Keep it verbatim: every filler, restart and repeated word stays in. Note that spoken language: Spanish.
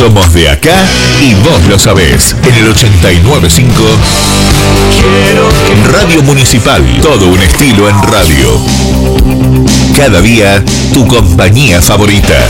Somos de acá y vos lo sabés. En el ochenta y nueve punto cinco Radio Municipal. Todo un estilo en radio. Cada día tu compañía favorita.